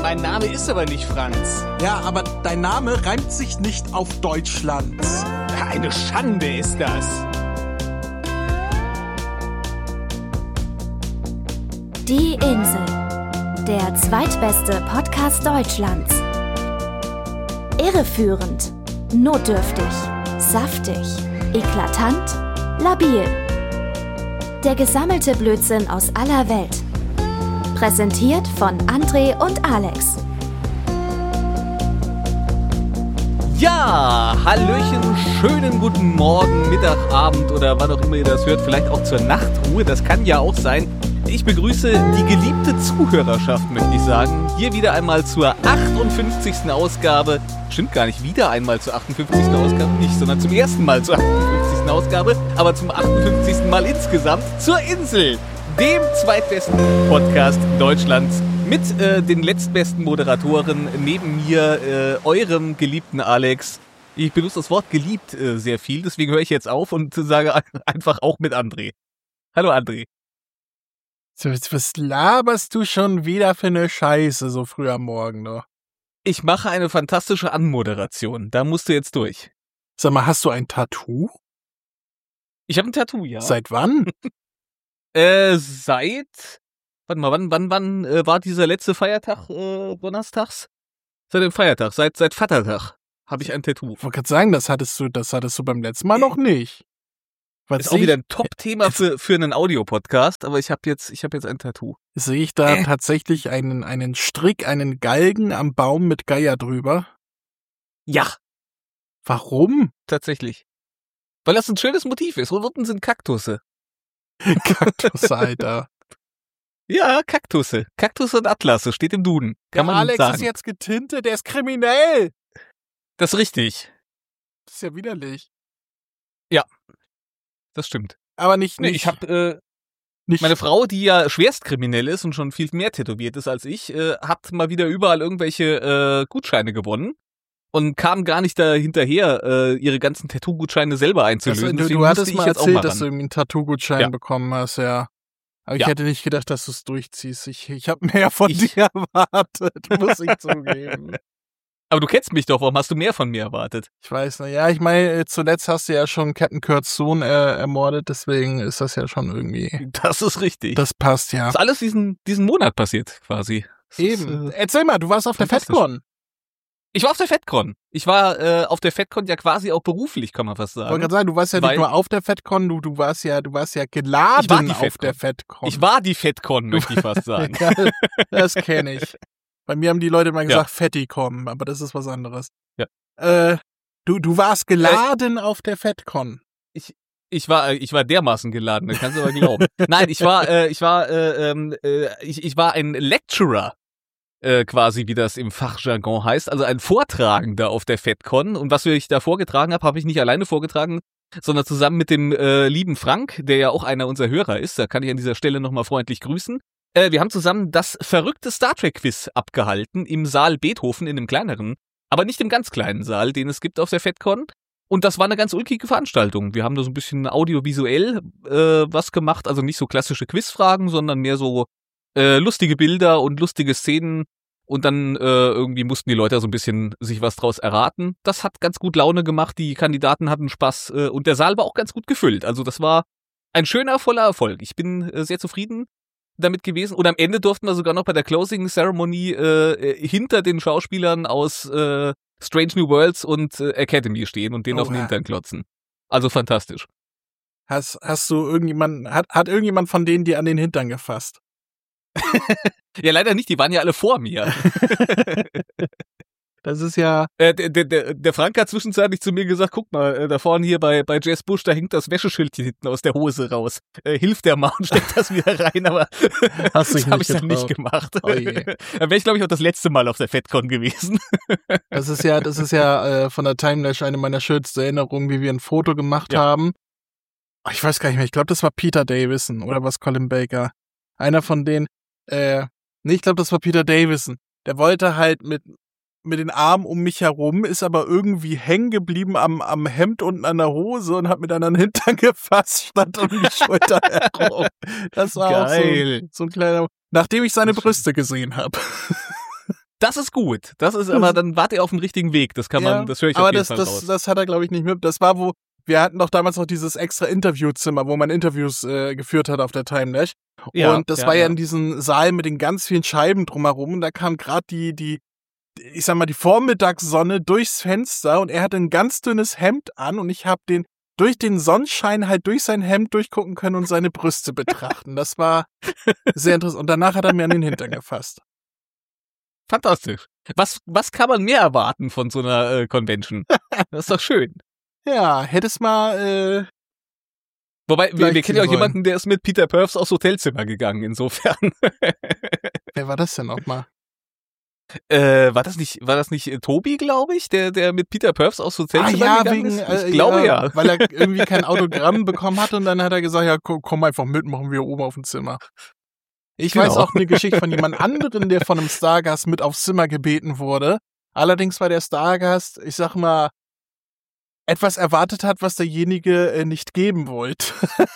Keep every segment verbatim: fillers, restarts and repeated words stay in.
mein Name ist aber nicht Franz. Ja, aber dein Name reimt sich nicht auf Deutschland. Eine Schande ist das. Die Insel, der zweitbeste Podcast Deutschlands. Irreführend, notdürftig, saftig, eklatant, labil. Der gesammelte Blödsinn aus aller Welt. Präsentiert von André und Alex. Ja, hallöchen, schönen guten Morgen, Mittag, Abend oder wann auch immer ihr das hört. Vielleicht auch zur Nachtruhe, das kann ja auch sein. Ich begrüße die geliebte Zuhörerschaft, möchte ich sagen. Hier wieder einmal zur achtundfünfzigsten Ausgabe. Stimmt gar nicht, wieder einmal zur achtundfünfzigsten Ausgabe. Nicht, sondern zum ersten Mal zur achtundfünfzigsten Ausgabe. Aber zum achtundfünfzigsten Mal insgesamt zur Insel, dem zweitbesten Podcast Deutschlands. Mit äh, den letztbesten Moderatoren neben mir, äh, eurem geliebten Alex. Ich benutze das Wort geliebt äh, sehr viel, deswegen höre ich jetzt auf und sage einfach auch mit André. Hallo André. So, was laberst du schon wieder für eine Scheiße so früh am Morgen noch? Ich mache eine fantastische Anmoderation, da musst du jetzt durch. Sag mal, hast du ein Tattoo? Ich habe ein Tattoo, ja. Seit wann? äh, seit... Warte mal, wann, wann, wann äh, war dieser letzte Feiertag, äh, donnerstags? Seit dem Feiertag, seit, seit Vatertag habe ich ein Tattoo. Ich wollte gerade sagen, das hattest du, das hattest du beim letzten Mal noch nicht. Was ist auch wieder ein Top-Thema für, für einen Audiopodcast, aber ich habe jetzt, ich habe jetzt ein Tattoo. Sehe ich da äh. tatsächlich einen, einen Strick, einen Galgen am Baum mit Geier drüber? Ja. Warum? Tatsächlich. Weil das ein schönes Motiv ist. Und unten sind Kaktusse. Kaktusse, Alter. Ja, Kaktusse. Kaktusse und Atlasse, steht im Duden. Kann der man Alex sagen. ist jetzt getintet, der ist kriminell. Das ist richtig. Das ist ja widerlich. Ja, das stimmt. Aber nicht, nee, nicht ich habe äh, nicht. Meine Frau, die ja schwerstkriminell ist und schon viel mehr tätowiert ist als ich, äh, hat mal wieder überall irgendwelche äh, Gutscheine gewonnen und kam gar nicht da hinterher, äh, ihre ganzen Tattoo-Gutscheine selber einzulösen. Also, du, Deswegen du hattest musste mal ich jetzt erzählt, auch mal dass du ran. einen Tattoo-Gutschein Ja. bekommen hast, ja. Aber ich Ja. hätte nicht gedacht, dass du es durchziehst. Ich, ich habe mehr von Ich- dir erwartet, muss ich zugeben. Aber du kennst mich doch, warum hast du mehr von mir erwartet? Ich weiß nicht. Ja, ich meine, zuletzt hast du ja schon Captain Kurt's Sohn äh, ermordet, deswegen ist das ja schon irgendwie. Das ist richtig. Das passt ja. Das ist alles diesen, diesen Monat passiert, quasi. Das Eben. Ist, äh, Erzähl mal, du warst auf der fantastisch. FedCon. ich war auf der FedCon. Ich war äh, auf der FedCon ja quasi auch beruflich, kann man fast Ich wollte sagen. gerade sagen, du warst ja Weil- nicht nur auf der FedCon, du, du warst ja, du warst ja geladen Ich war die auf FedCon. der FedCon. Ich war die FedCon, möchte ich fast sagen. Ja, das kenne ich. Bei mir haben die Leute mal Ja. gesagt, Fetticon, aber das ist was anderes. Ja. Äh, du, du warst geladen auf der FedCon. Ich war, äh, ich war dermaßen geladen, das kannst du aber glauben. Nein, ich war, äh, ich war, äh, ähm, äh, ich, ich war ein Lecturer, äh, quasi, wie das im Fachjargon heißt, also ein Vortragender auf der FedCon. Und was ich da vorgetragen habe, habe ich nicht alleine vorgetragen, sondern zusammen mit dem äh, lieben Frank, der ja auch einer unserer Hörer ist. Da kann ich an dieser Stelle nochmal freundlich grüßen. Äh, wir haben zusammen das verrückte Star Trek Quiz abgehalten im Saal Beethoven, in dem kleineren, aber nicht im ganz kleinen Saal, den es gibt auf der FedCon. Und das war eine ganz ulkige Veranstaltung. Wir haben da so ein bisschen audiovisuell äh, was gemacht, also nicht so klassische Quizfragen, sondern mehr so äh, lustige Bilder und lustige Szenen. Und dann äh, irgendwie mussten die Leute so ein bisschen sich was draus erraten. Das hat ganz gut Laune gemacht, die Kandidaten hatten Spaß äh, und der Saal war auch ganz gut gefüllt. Also das war ein schöner, voller Erfolg. Ich bin äh, sehr zufrieden damit gewesen. Und am Ende durften wir sogar noch bei der Closing Ceremony äh, hinter den Schauspielern aus äh, Strange New Worlds und äh, Academy stehen und denen Oh, auf den ja. Hintern klotzen. Also fantastisch. Hast, hast du irgendjemand, hat, hat irgendjemand von denen dir an den Hintern gefasst? Ja, leider nicht, die waren ja alle vor mir. Das ist ja, äh, der, der, der der Frank hat zwischenzeitlich zu mir gesagt, guck mal, äh, da vorne hier bei, bei Jess Bush, da hängt das Wäscheschildchen hinten aus der Hose raus. Äh, hilft der mal und steckt das wieder rein, aber Hast das dich habe nicht ich dann nicht getraut. gemacht. Oh je. Dann wäre ich, glaube ich, auch das letzte Mal auf der FedCon gewesen. das ist ja, das ist ja äh, von der Timelash eine meiner schönsten Erinnerungen, wie wir ein Foto gemacht Ja. haben. Ach, ich weiß gar nicht mehr, ich glaube, das war Peter Davison oder was Colin Baker. Einer von denen, äh, nee, ich glaube, das war Peter Davison. Der wollte halt mit, mit den Armen um mich herum, ist aber irgendwie hängen geblieben am, am Hemd unten an der Hose und hat mit anderen Hintern gefasst, stand um die Schulter herum. Das war auch so, Geil. so ein kleiner, nachdem ich seine Das Brüste gesehen habe. Das ist gut. Das ist aber, dann wart ihr auf dem richtigen Weg. Das kann man, Ja, das höre ich aber auf jeden das, Fall das, raus. das hat er, glaube ich, nicht mit. Das war, wo, wir hatten doch damals noch dieses extra Interviewzimmer, wo man Interviews äh, geführt hat auf der Timelash. Ja, und das ja, war ja ja. in diesem Saal mit den ganz vielen Scheiben drumherum. Und da kam gerade die, die, ich sag mal, die Vormittagssonne durchs Fenster und er hatte ein ganz dünnes Hemd an und ich habe den durch den Sonnenschein halt durch sein Hemd durchgucken können und seine Brüste betrachten. Das war sehr interessant. Und danach hat er mir an den Hintern gefasst. Fantastisch. Was, was kann man mehr erwarten von so einer äh, Convention? Das ist doch schön. Ja, hättest mal, äh, Wobei, wir, Gleich wir kennen ja auch ziehen jemanden, der ist mit Peter Purves aufs Hotelzimmer gegangen, insofern. wer war das denn nochmal? äh, war das nicht, war das nicht äh, Tobi, glaube ich, der, der mit Peter Purves aufs Ah Hotelzimmer ja, gegangen wegen, ist? äh, Ich glaube ja. ja, weil er irgendwie kein Autogramm bekommen hat und dann hat er gesagt, ja, komm, komm einfach mit, machen wir oben auf dem Zimmer. Ich Genau. weiß auch eine Geschichte von jemand anderen, der von einem Stargast mit aufs Zimmer gebeten wurde. Allerdings war der Stargast, ich sag mal, etwas erwartet hat, was derjenige äh, nicht geben wollte.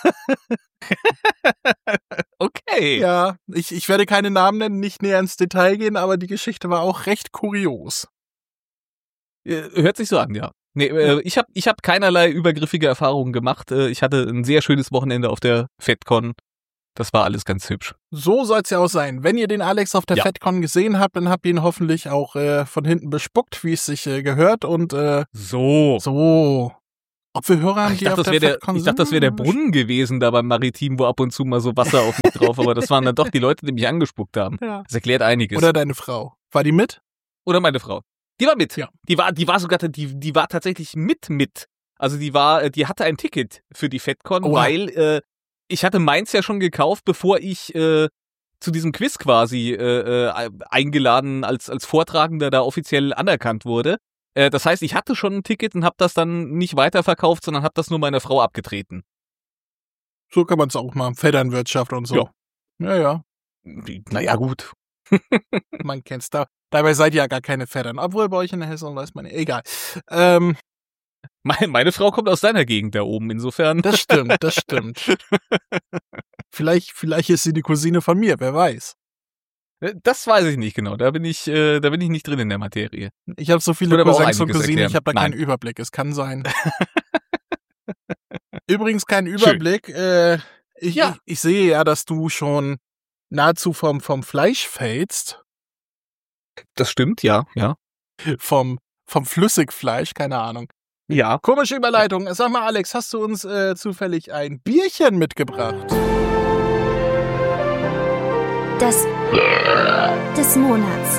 Okay. Ja, ich, ich werde keine Namen nennen, nicht näher ins Detail gehen, aber die Geschichte war auch recht kurios. Äh, Hört sich so an, ja. Nee, äh, ich habe ich hab keinerlei übergriffige Erfahrungen gemacht. Äh, ich hatte ein sehr schönes Wochenende auf der FedCon. Das war alles ganz hübsch. So soll's ja auch sein. Wenn ihr den Alex auf der Ja. FedCon gesehen habt, dann habt ihr ihn hoffentlich auch äh, von hinten bespuckt, wie es sich äh, gehört. Und äh, So. so, ob wir Hörer haben, Ich die dachte, auf das der wäre der, FedCon ich dachte, das wäre der sind? Brunnen gewesen da beim Maritim, wo ab und zu mal so Wasser auf mich drauf, aber das waren dann doch die Leute, die mich angespuckt haben. Ja. Das erklärt einiges. Oder deine Frau. War die mit? Oder meine Frau. Die war mit. Ja. Die war, die war sogar, die, die war tatsächlich mit mit. Also die war, die hatte ein Ticket für die FedCon, Oha. weil äh, ich hatte meins ja schon gekauft, bevor ich äh, zu diesem Quiz quasi äh, äh, eingeladen als als Vortragender da offiziell anerkannt wurde. Äh, das heißt, ich hatte schon ein Ticket und habe das dann nicht weiterverkauft, sondern habe das nur meiner Frau abgetreten. So kann man es auch machen. Vetternwirtschaft und so. Ja. Ja, ja. Naja, gut. Man kennt's da. Dabei seid ihr ja gar keine Vettern. Obwohl bei euch in der Hessen weiß man, egal. Ähm, Meine, meine Frau kommt aus deiner Gegend da oben, insofern. das stimmt, das stimmt. vielleicht, vielleicht ist sie die Cousine von mir, wer weiß. Das weiß ich nicht genau. Da bin ich, äh, da bin ich nicht drin in der Materie. Ich habe so viele Würde aber auch Cousins und einiges Cousinen, ich erklären. habe da keinen Nein. Überblick. Es kann sein. Übrigens kein Überblick. Äh, ich, Ja. ich, ich sehe ja, dass du schon nahezu vom, vom Fleisch fällst. Das stimmt, ja, ja. Vom, vom Flüssigfleisch, keine Ahnung. Ja. Komische Überleitung. Sag mal, Alex, hast du uns äh, zufällig ein Bierchen mitgebracht? Das des Monats.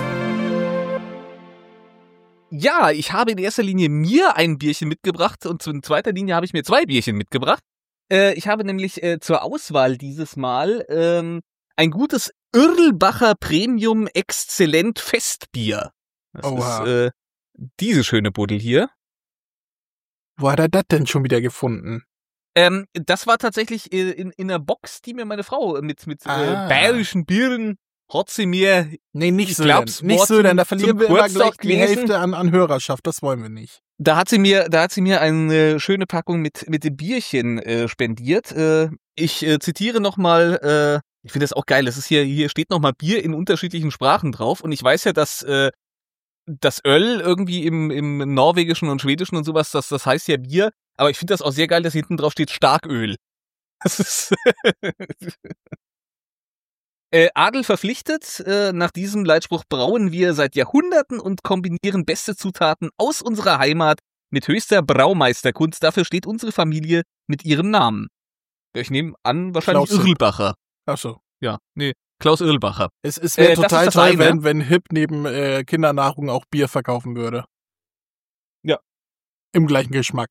Ja, ich habe in erster Linie mir ein Bierchen mitgebracht und in zweiter Linie habe ich mir zwei Bierchen mitgebracht. Äh, ich habe nämlich äh, zur Auswahl dieses Mal ähm, ein gutes Irlbacher Premium Exzellent Festbier. Das Oha. ist äh, diese schöne Buddel hier. Wo hat er das denn schon wieder gefunden? Ähm, das war tatsächlich äh, in, in einer Box, die mir meine Frau mit, mit Ah. äh, bayerischen Bieren hat sie mir. Nee, nicht Ich so glaub's, denn. Nicht Wort so, denn da zum- verlieren zum wir immer Geburtstag gleich die gewesen. Hälfte an, an Hörerschaft. Das wollen wir nicht. Da hat sie mir, da hat sie mir eine schöne Packung mit mit dem Bierchen äh, spendiert. Äh, ich äh, zitiere nochmal, äh, ich finde das auch geil. Das ist hier, hier steht nochmal Bier in unterschiedlichen Sprachen drauf. Und ich weiß ja, dass äh, das Öl irgendwie im im Norwegischen und Schwedischen und sowas, das das heißt ja Bier. Aber ich finde das auch sehr geil, dass hinten drauf steht Starköl. Das ist Äh, Adel verpflichtet, äh, nach diesem Leitspruch brauen wir seit Jahrhunderten und kombinieren beste Zutaten aus unserer Heimat mit höchster Braumeisterkunst. Dafür steht unsere Familie mit ihrem Namen. Ich nehme an, wahrscheinlich Klaus. Irlbacher. Ach so. Ja, nee, Klaus Irlbacher. Es, es wäre Äh, das total ist das toll, eine. wenn, wenn Hip neben äh, Kindernahrung auch Bier verkaufen würde. Ja. Im gleichen Geschmack.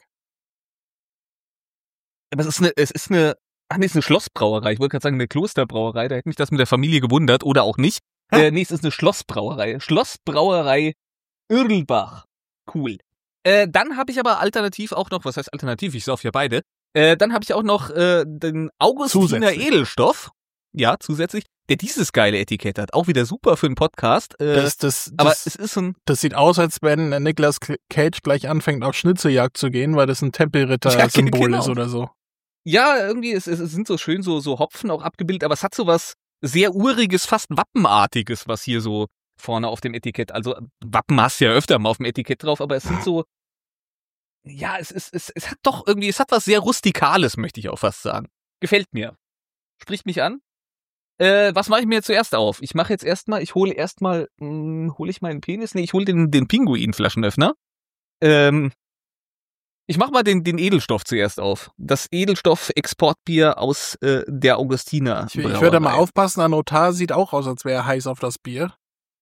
Aber es ist eine, es ist eine, ach nee, es ist eine Schlossbrauerei. Ich wollte gerade sagen, eine Klosterbrauerei. Da hätte mich das mit der Familie gewundert oder auch nicht. Äh, nee, es ist eine Schlossbrauerei. Schlossbrauerei Irlbach. Cool. Äh, dann habe ich aber alternativ auch noch, was heißt alternativ? Ich sauf ja beide. Äh, dann habe ich auch noch äh, den Augustiner Zusätzlich. Edelstoff. Ja, zusätzlich. Der dieses geile Etikett hat. Auch wieder super für einen Podcast. Äh, Das, das, aber das, es ist ein, das sieht aus, als wenn äh, Nicolas Cage gleich anfängt, auf Schnitzeljagd zu gehen, weil das ein Tempelritter-Symbol Ja, genau. ist oder so. ja, irgendwie, es, es sind so schön so, so Hopfen auch abgebildet, aber es hat so was sehr Uriges, fast Wappenartiges, was hier so vorne auf dem Etikett. Also Wappen hast du ja öfter mal auf dem Etikett drauf, aber es sind so, ja, es ist, es, es hat doch irgendwie, es hat was sehr Rustikales, möchte ich auch fast sagen. Gefällt mir. Spricht mich an. Äh, was mache ich mir jetzt zuerst auf? Ich mache jetzt erstmal, ich hole erstmal, hole ich meinen Penis? Nee, ich hole den, den Pinguin-Flaschenöffner. Ähm, ich mache mal den, den Edelstoff zuerst auf. Das Edelstoff-Exportbier aus äh, der Augustiner. Ich, ich würde mal aufpassen, der Notar sieht auch aus, als wäre er heiß auf das Bier.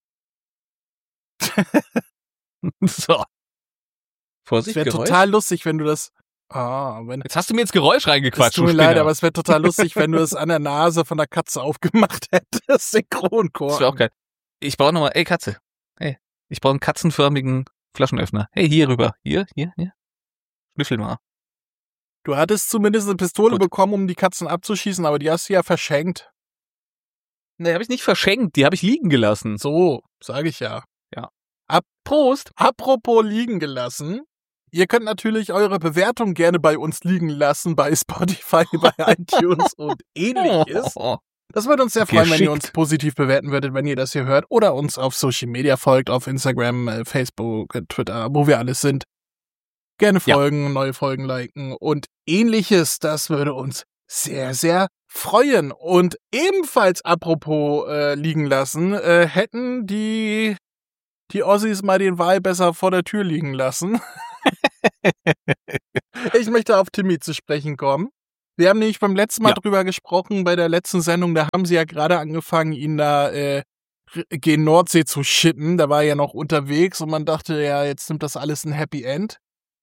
So. Vorsicht, Es wäre total lustig, wenn du das... Ah, wenn, jetzt hast du mir ins Geräusch reingequatscht. Es tut mir leid, aber es wäre total lustig, wenn du es an der Nase von der Katze aufgemacht hättest. Synchronchor. Das wäre auch geil. Ich brauche nochmal, ey Katze, hey, ich brauche einen katzenförmigen Flaschenöffner. Hey, hier rüber. Hier, hier, hier. Schnüffel mal. Du hattest zumindest eine Pistole Gut. bekommen, um die Katzen abzuschießen, aber die hast du ja verschenkt. Ne, habe ich nicht verschenkt, die habe ich liegen gelassen. So, sage ich ja. Ja. Ab, Prost. apropos liegen gelassen. Ihr könnt natürlich eure Bewertung gerne bei uns liegen lassen, bei Spotify, bei iTunes und ähnliches. Oh, Das würde uns sehr freuen, wenn ihr geschickt. uns positiv bewerten würdet, wenn ihr das hier hört oder uns auf Social Media folgt, auf Instagram, äh, Facebook, äh, Twitter, wo wir alles sind. Gerne Ja. folgen, neue Folgen liken und ähnliches. Das würde uns sehr, sehr freuen. Und ebenfalls apropos äh, liegen lassen, äh, hätten die, die Ossis mal den Wal besser vor der Tür liegen lassen. Ich möchte auf Timmy zu sprechen kommen. Wir haben nämlich beim letzten Mal Ja. drüber gesprochen, bei der letzten Sendung, da haben sie ja gerade angefangen, ihn da äh, gen Nordsee zu shitten. Da war er ja noch unterwegs und man dachte, ja, jetzt nimmt das alles ein Happy End.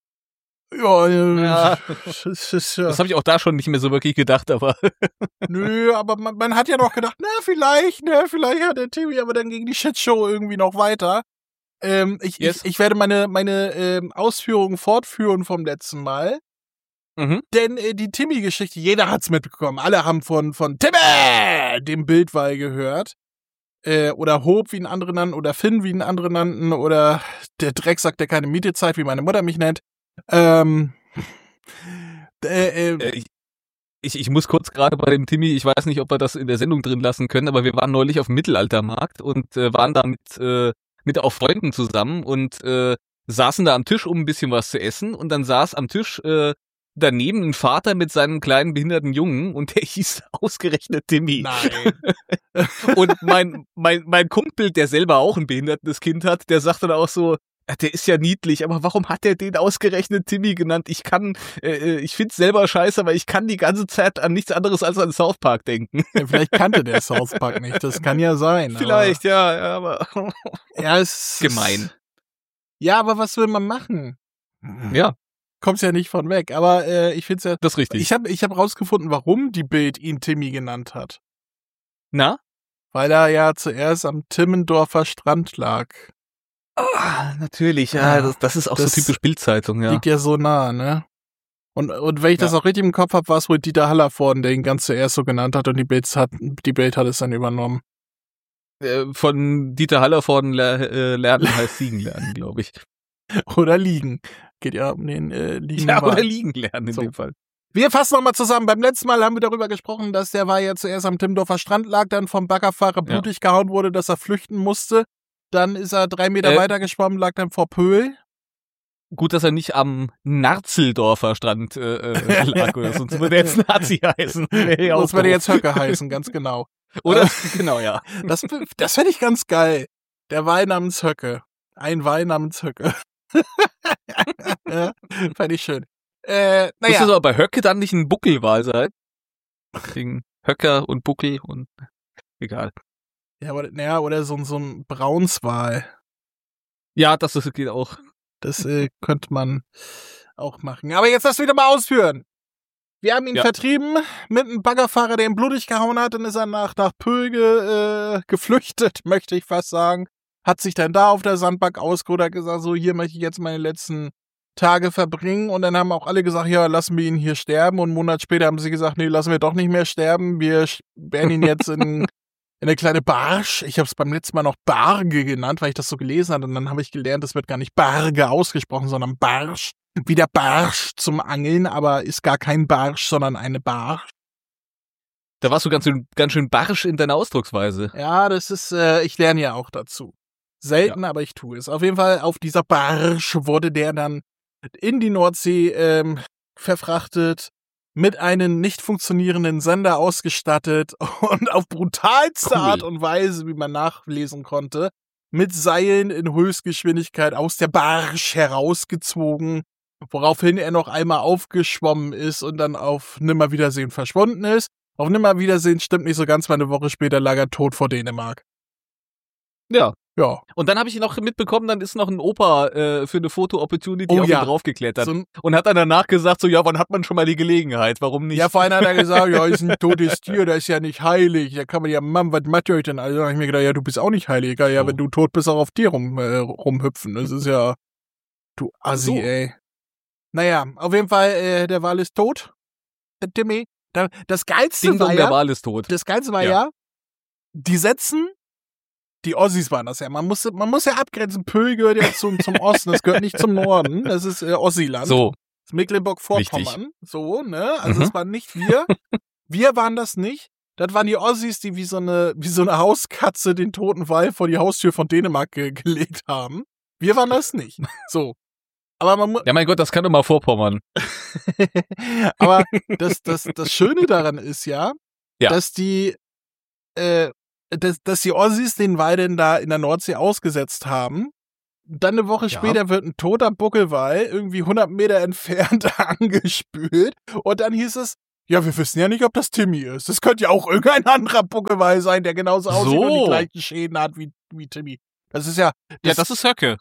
Ja, äh, Ja. es ist ja- Das habe ich auch da schon nicht mehr so wirklich gedacht, aber Nö, aber man, man hat ja noch gedacht, na, vielleicht, ne, vielleicht hat der Timmy, aber dann ging die Shitshow irgendwie noch weiter. Ähm, ich, Yes. ich, ich werde meine, meine ähm, Ausführungen fortführen vom letzten Mal. mhm. Denn äh, die Timmy-Geschichte, jeder hat's mitbekommen. Alle haben von, von Timmy, dem Bildwall, gehört. Äh, oder Hope, wie ihn andere nannten, oder Finn, wie ihn andere nannten, oder der Drecksack, der keine Miete zahlt, wie meine Mutter mich nennt. Ähm, äh, äh, Äh, ich, ich, ich muss kurz gerade bei dem Timmy, ich weiß nicht, ob wir das in der Sendung drin lassen können, aber wir waren neulich auf dem Mittelaltermarkt und äh, waren da mit, äh, mit auch Freunden zusammen und äh, saßen da am Tisch, um ein bisschen was zu essen, und dann saß am Tisch äh, daneben ein Vater mit seinem kleinen behinderten Jungen und der hieß ausgerechnet Timmy. nein. Und mein, mein, mein Kumpel, der selber auch ein behindertes Kind hat, der sagte dann auch so, "Ja, der ist ja niedlich, aber warum hat er den ausgerechnet Timmy genannt? Ich kann, äh, ich find's selber scheiße, aber ich kann die ganze Zeit an nichts anderes als an South Park denken." Ja, vielleicht kannte der South Park nicht, das kann ja sein. Vielleicht, ja, ja, aber Aber, ja, es gemein. Ja, aber was will man machen? Ja, Kommt's ja nicht von weg. Aber äh, ich find's ja. das ist richtig. Ich habe ich hab rausgefunden, warum die Bild ihn Timmy genannt hat. Na? Weil er ja zuerst am Timmendorfer Strand lag. Ah, natürlich, ja, das, das ist auch Das so typisch Bildzeitung, ja. Liegt ja so nah, ne? Und, und wenn ich das Ja. auch richtig im Kopf habe, war es wohl Dieter Hallervorden, der ihn ganz zuerst so genannt hat und die Bild hat, die Bild hat es dann übernommen. Äh, Von Dieter Hallervorden ler äh, lernen heißt Siegen lernen, glaube ich. Oder liegen. Geht ja um den äh, liegen. Ja, Wal. oder liegen lernen in So. dem Fall. Wir fassen nochmal zusammen. Beim letzten Mal haben wir darüber gesprochen, dass der Wal ja zuerst am Timmendorfer Strand lag, dann vom Baggerfahrer blutig gehauen wurde, dass er flüchten musste. Dann ist er drei Meter Äh. weiter geschwommen, lag dann vor Pöhl. Gut, dass er nicht am Narzeldorfer Strand äh, äh, lag oder sonst würde er jetzt Nazi heißen. Nee, auch Das würde doof. jetzt Höcke heißen, ganz genau. Oder? Genau, ja. Das, das fände ich ganz geil. Der Wal namens Höcke. Ein Wal namens Höcke. Ja, fände ich schön. Äh, Muss naja, das aber bei Höcke dann nicht ein Buckelwal sein? Wegen Höcker und Buckel und egal. ja, oder, naja, oder so, so ein Braunswal. Ja, das ist, geht auch. Das äh, könnte man auch machen. Aber jetzt lass wieder mal ausführen. Wir haben ihn Ja. vertrieben mit einem Baggerfahrer, der ihn blutig gehauen hat. Dann ist er nach, nach Pöhl ge, äh, geflüchtet, möchte ich fast sagen. Hat sich dann da auf der Sandbank ausgeruht, hat gesagt, so, hier möchte ich jetzt meine letzten Tage verbringen. Und dann haben auch alle gesagt, ja, lassen wir ihn hier sterben. Und einen Monat später haben sie gesagt, nee, lassen wir doch nicht mehr sterben. Wir sperren ihn jetzt in, in eine kleine Barsch. Ich habe es beim letzten Mal noch Barge genannt, weil ich das so gelesen habe. Und dann habe ich gelernt, das wird gar nicht Barge ausgesprochen, sondern Barsch. Wie der Barsch zum Angeln, aber ist gar kein Barsch, sondern eine Barsch. Da warst du ganz schön, ganz schön barsch in deiner Ausdrucksweise. Ja, das ist, äh, ich lerne ja auch dazu. Selten, ja. aber ich tue es. Auf jeden Fall auf dieser Barge wurde der dann in die Nordsee ähm, verfrachtet, mit einem nicht funktionierenden Sender ausgestattet und auf brutalste cool. Art und Weise, wie man nachlesen konnte, mit Seilen in Höchstgeschwindigkeit aus der Barge herausgezogen, woraufhin er noch einmal aufgeschwommen ist und dann auf Nimmerwiedersehen verschwunden ist. Auf Nimmerwiedersehen stimmt nicht so ganz, weil eine Woche später lag er tot vor Dänemark. Ja. Ja. Und dann habe ich noch mitbekommen, dann ist noch ein Opa äh, für eine Foto-Opportunity oh, auf ja. ihn draufgeklettert. So und hat dann danach gesagt, so, ja, wann hat man schon mal die Gelegenheit? Warum nicht? Ja, vorhin hat er gesagt, ja, ist ein totes Tier, das ist ja nicht heilig. Da kann man ja, Mann, was macht ihr euch denn? Also habe ich mir gedacht, ja, du bist auch nicht heilig. Ja, oh. wenn du tot bist, auch auf dir rum, äh, rumhüpfen. Das ist ja, du Assi, so. ey. Naja, auf jeden Fall, äh, der Wal ist tot. Der Timmy. Das Geilste Ding war Dong, ja, der Wal ist tot. Das Geilste war ja, ja die setzen, die Ossis waren das ja. Man muss, man muss ja abgrenzen. Pöhl gehört ja zum, zum Osten, das gehört nicht zum Norden. Das ist äh, Ossiland. So. Das Mecklenburg-Vorpommern. So, ne? Also, es mhm. waren nicht wir. Wir waren das nicht. Das waren die Ossis, die wie so eine, wie so eine Hauskatze den toten Wal vor die Haustür von Dänemark ge- gelegt haben. Wir waren das nicht. So. Aber man muss. Ja, mein Gott, das kann doch mal Vorpommern. Aber das, das, das Schöne daran ist ja, ja. dass die, äh, dass, dass die Ossis den Wal denn da in der Nordsee ausgesetzt haben. Dann eine Woche ja. später wird ein toter Buckelwal irgendwie hundert Meter entfernt angespült. Und dann hieß es, ja, wir wissen ja nicht, ob das Timmy ist. Das könnte ja auch irgendein anderer Buckelwal sein, der genauso aussieht so. und die gleichen Schäden hat wie, wie Timmy. Das ist ja... Das, ja, das ist Höcke.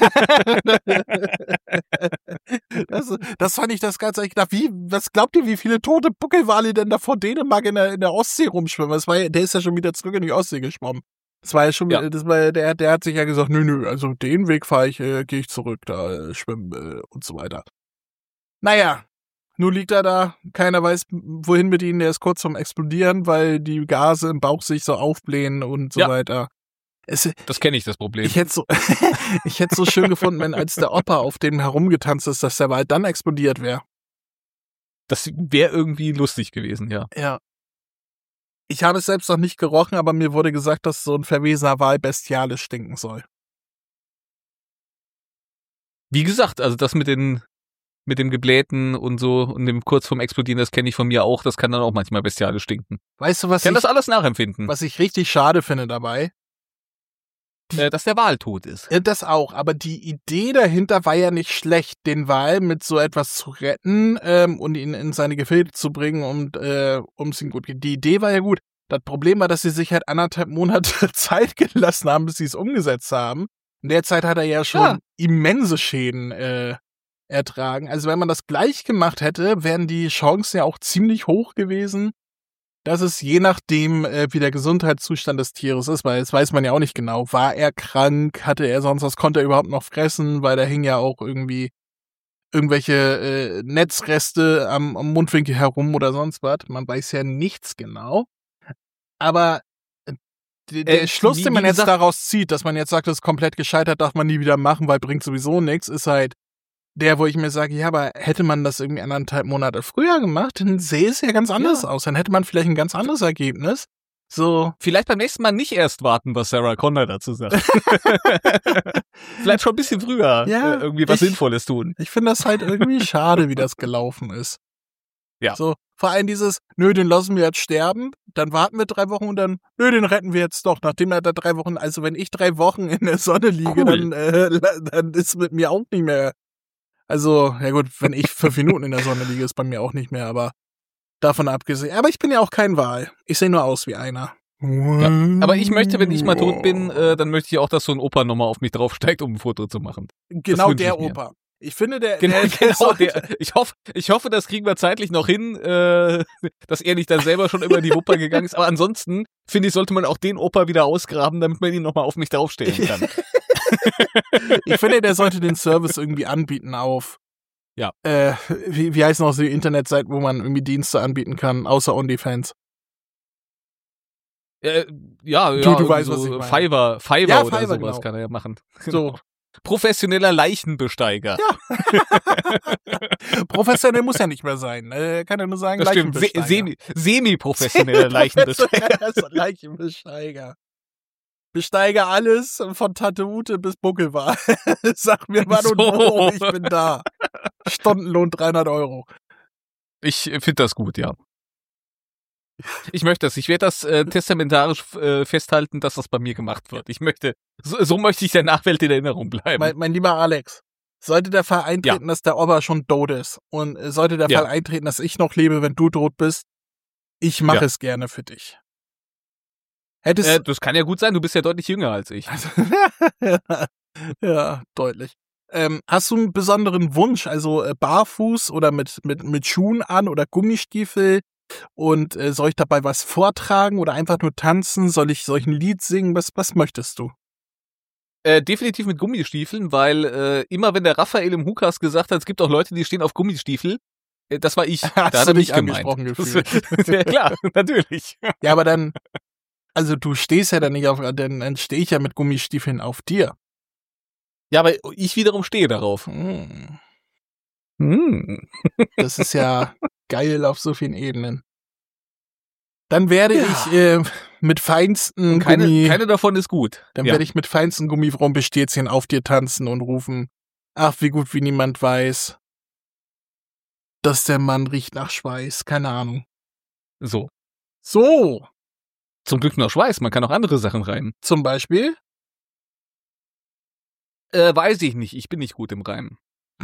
das, das fand ich das Ganze. Ich dachte, wie, was glaubt ihr, wie viele tote Buckelwale denn da vor Dänemark in der, in der Ostsee rumschwimmen? Das war ja, der ist ja schon wieder zurück in die Ostsee geschwommen. Das war ja schon, ja. das war, der, der hat sich ja gesagt, nö, nö, also den Weg fahre ich, äh, gehe ich zurück, da äh, schwimmen äh, und so weiter. Naja, nun liegt er da, keiner weiß, wohin mit ihm, der ist kurz vorm Explodieren, weil die Gase im Bauch sich so aufblähen und so ja. weiter. Es, das kenne ich, das Problem. Ich hätte so, ich hätte so schön gefunden, wenn als der Opa auf dem herumgetanzt ist, dass der Wald dann explodiert wäre. Das wäre irgendwie lustig gewesen, ja. Ja. Ich habe es selbst noch nicht gerochen, aber mir wurde gesagt, dass so ein verwesener Wal bestialisch stinken soll. Wie gesagt, also das mit den mit dem Geblähten und so und dem kurz vorm Explodieren, das kenne ich von mir auch, das kann dann auch manchmal bestialisch stinken. Weißt du, was ich kann ich, das alles nachempfinden. Was ich richtig schade finde dabei? Die, dass der Wal tot ist. Das auch, aber die Idee dahinter war ja nicht schlecht, den Wal mit so etwas zu retten ähm, und ihn in seine Gefilde zu bringen und äh, um es ihm gut geht. Die Idee war ja gut. Das Problem war, dass sie sich halt anderthalb Monate Zeit gelassen haben, bis sie es umgesetzt haben. In der Zeit hat er ja schon ja. immense Schäden äh, ertragen. Also wenn man das gleich gemacht hätte, wären die Chancen ja auch ziemlich hoch gewesen, dass es je nachdem, äh, wie der Gesundheitszustand des Tieres ist, weil das weiß man ja auch nicht genau. War er krank? Hatte er sonst was? Konnte er überhaupt noch fressen? Weil da hing ja auch irgendwie irgendwelche äh, Netzreste am, am Mundwinkel herum oder sonst was. Man weiß ja nichts genau. Aber äh, der, der äh, Schluss, wie, den man jetzt gesagt, daraus zieht, dass man jetzt sagt, das ist komplett gescheitert, darf man nie wieder machen, weil bringt sowieso nichts, ist halt der, wo ich mir sage, ja, aber hätte man das irgendwie anderthalb Monate früher gemacht, dann sähe es ja ganz anders ja. aus. Dann hätte man vielleicht ein ganz anderes Ergebnis. So. Vielleicht beim nächsten Mal nicht erst warten, was Sarah Connor dazu sagt. Vielleicht schon ein bisschen früher ja, äh, irgendwie was ich, Sinnvolles tun. Ich finde das halt irgendwie schade, wie das gelaufen ist. Ja. So, vor allem dieses, nö, den lassen wir jetzt sterben, dann warten wir drei Wochen und dann, nö, den retten wir jetzt doch, nachdem er da drei Wochen, also wenn ich drei Wochen in der Sonne liege, cool. dann, äh, dann ist mit mir auch nicht mehr. Also, ja gut, wenn ich fünf Minuten in der Sonne liege, ist bei mir auch nicht mehr, aber davon abgesehen. Aber ich bin ja auch kein Wal. Ich sehe nur aus wie einer. Ja. Aber ich möchte, wenn ich mal tot bin, äh, dann möchte ich auch, dass so ein Opa nochmal auf mich draufsteigt, um ein Foto zu machen. Genau der ich Opa. Ich finde, der... Genau, der, der genau der. Ich hoffe, ich hoffe, das kriegen wir zeitlich noch hin, äh, dass er nicht dann selber schon über die Wupper gegangen ist. Aber ansonsten, finde ich, sollte man auch den Opa wieder ausgraben, damit man ihn nochmal auf mich draufstellen kann. Ich finde, der sollte den Service irgendwie anbieten auf, ja. äh, wie, wie heißen auch so die Internetseiten, wo man irgendwie Dienste anbieten kann, außer OnlyFans? Äh, ja, du, ja, du weißt, so was ich meine. Fiverr, Fiverr ja, oder Fiverr, sowas genau. kann er ja machen. So. Professioneller Leichenbesteiger. Ja. Professionell muss ja nicht mehr sein. Er kann ja nur sagen, das stimmt. Leichenbesteiger. Se- semi- semi-professioneller Leichenbesteiger. Leichenbesteiger. Besteige alles von Tante Ute bis Buckelwal. Sag mir wann und So. wo, ich bin da. Stundenlohn dreihundert Euro. Ich finde das gut, ja. Ich möchte das. Ich werde das äh, testamentarisch äh, festhalten, dass das bei mir gemacht wird. Ich möchte, so, so möchte ich der Nachwelt in Erinnerung bleiben. Mein, mein lieber Alex, sollte der Fall eintreten, dass der Opa schon tot ist und äh, sollte der Ja. Fall eintreten, dass ich noch lebe, wenn du tot bist, ich mache Ja. es gerne für dich. Hättest äh, das kann ja gut sein, du bist ja deutlich jünger als ich. ja, deutlich. Ähm, hast du einen besonderen Wunsch, also äh, barfuß oder mit, mit, mit Schuhen an oder Gummistiefel? Und äh, soll ich dabei was vortragen oder einfach nur tanzen? Soll ich solch ein Lied singen? Was, was möchtest du? Äh, definitiv mit Gummistiefeln, weil äh, immer wenn der Raphael im Hukas gesagt hat, es gibt auch Leute, die stehen auf Gummistiefel, äh, das war ich. Hast da du hat er dich mich gemeint. angesprochen gefühlt? Ja klar, natürlich. Ja, aber dann, also du stehst ja dann nicht auf, dann, dann stehe ich ja mit Gummistiefeln auf dir. Ja, aber ich wiederum stehe darauf. Hm, Hm. das ist ja geil auf so vielen Ebenen. Dann werde Ja. ich äh, mit feinsten Keine, Gummi, keine davon ist gut. dann ja. werde ich mit feinsten Gummirumpelstilzchen auf dir tanzen und rufen, ach, wie gut wie niemand weiß, dass der Mann riecht nach Schweiß. Keine Ahnung. So. So, Zum Glück noch Schweiß, man kann auch andere Sachen reimen. zum Beispiel. Äh, weiß ich nicht, ich bin nicht gut im Reimen.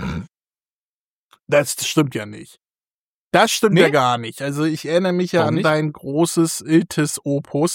Das stimmt ja nicht. Das stimmt Nee? ja gar nicht. Also ich erinnere mich ja Warum an nicht? dein großes Iltis Opus.